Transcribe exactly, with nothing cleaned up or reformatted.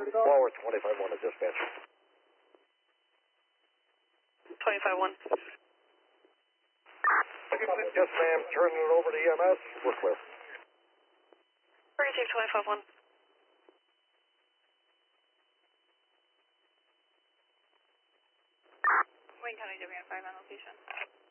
Forward twenty-five one to dispatch. twenty-five one. Yes, ma'am. Turning it over to E M S. We're clear. Receive twenty-five one. Wayne County W N five on location.